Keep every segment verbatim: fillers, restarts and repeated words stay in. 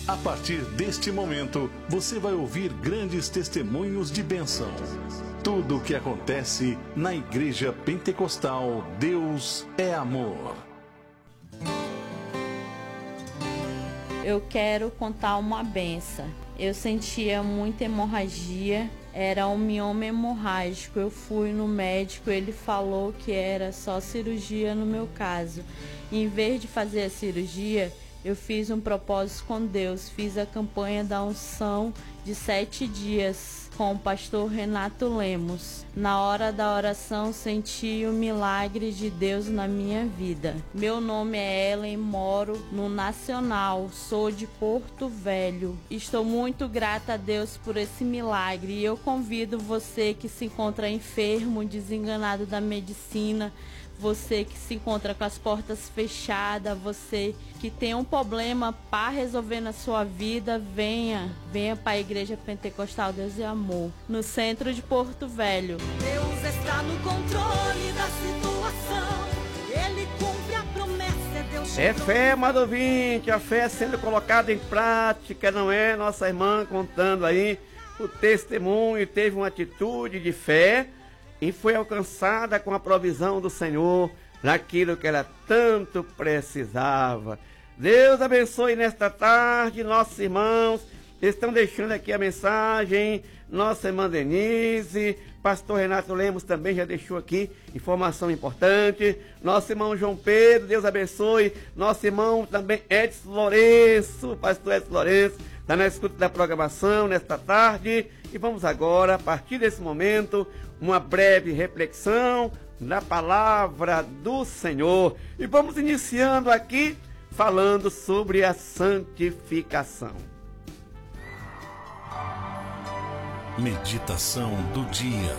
A partir deste momento, você vai ouvir grandes testemunhos de bênção. Tudo o que acontece na Igreja Pentecostal Deus é Amor. Eu quero contar uma benção. Eu sentia muita hemorragia, era um mioma hemorrágico. Eu fui no médico, ele falou que era só cirurgia no meu caso. Em vez de fazer a cirurgia, eu fiz um propósito com Deus, fiz a campanha da unção de sete dias com o pastor Renato Lemos. Na hora da oração, senti o milagre de Deus na minha vida. Meu nome é Ellen, moro no Nacional, sou de Porto Velho. Estou muito grata a Deus por esse milagre e eu convido você que se encontra enfermo, desenganado da medicina, você que se encontra com as portas fechadas, você que tem um problema para resolver na sua vida, venha, venha para a Igreja Pentecostal Deus é Amor, no centro de Porto Velho. Deus está no controle da situação, Ele cumpre a promessa, é Deus. É fé, amado ouvinte, a fé sendo colocada em prática, não é? Nossa irmã contando aí o testemunho, teve uma atitude de fé e foi alcançada com a provisão do Senhor naquilo que ela tanto precisava. Deus abençoe nesta tarde, nossos irmãos estão deixando aqui a mensagem, nossa irmã Denise, pastor Renato Lemos também já deixou aqui informação importante, nosso irmão João Pedro, Deus abençoe, nosso irmão também Edson Lourenço, pastor Edson Lourenço, está na escuta da programação nesta tarde. E vamos agora, a partir desse momento, uma breve reflexão da palavra do Senhor. E vamos iniciando aqui falando sobre a santificação. Meditação do dia.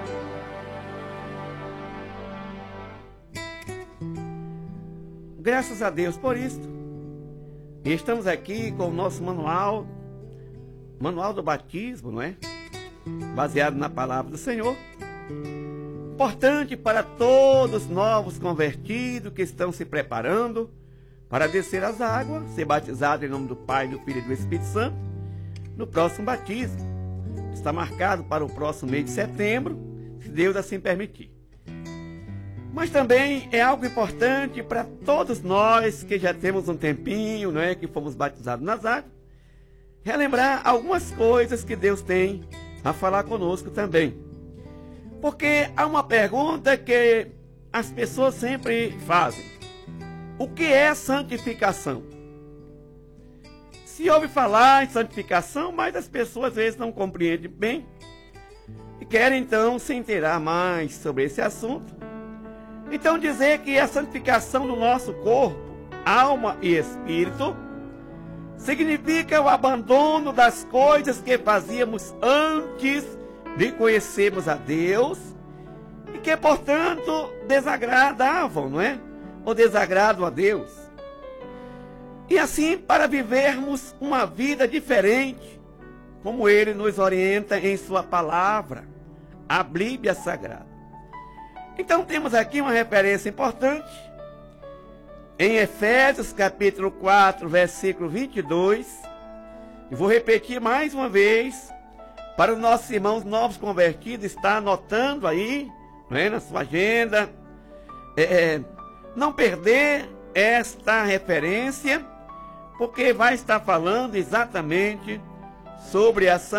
Graças a Deus por isso. Estamos aqui com o nosso manual, manual do batismo, não é? Baseado na palavra do Senhor. Importante para todos novos convertidos que estão se preparando para descer as águas, ser batizado em nome do Pai, do Filho e do Espírito Santo, no próximo batismo. Está marcado para o próximo mês de setembro, se Deus assim permitir. Mas também é algo importante para todos nós que já temos um tempinho, não é, que fomos batizados nas águas, relembrar algumas coisas que Deus tem a falar conosco também. Porque há uma pergunta que as pessoas sempre fazem: o que é santificação? Se ouve falar em santificação, mas as pessoas às vezes não compreendem bem e querem então se inteirar mais sobre esse assunto. Então dizer que a santificação do nosso corpo, alma e espírito significa o abandono das coisas que fazíamos antes de conhecermos a Deus e que, portanto, desagradavam, não é? Ou desagradam a Deus. E assim, para vivermos uma vida diferente, como Ele nos orienta em Sua palavra, a Bíblia Sagrada. Então temos aqui uma referência importante, em Efésios capítulo quatro, versículo vinte e dois, e vou repetir mais uma vez, para os nossos irmãos novos convertidos, está anotando aí, não é, na sua agenda, é, não perder esta referência, porque vai estar falando exatamente sobre a santificação.